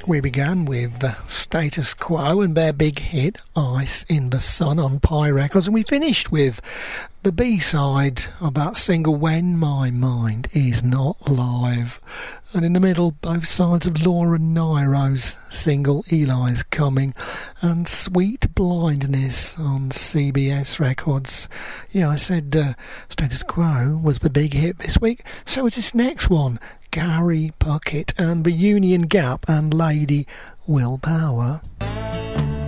We began with Status Quo and their big hit Ice in the Sun on Pie Records, and we finished with the B-side of that single When My Mind Is Not Live. And in the middle, both sides of Laura Nyro's single Eli's Coming and Sweet Blindness on CBS Records. Yeah, I said Status Quo was the big hit this week, so is this next one. Gary Puckett and the Union Gap and Lady Willpower.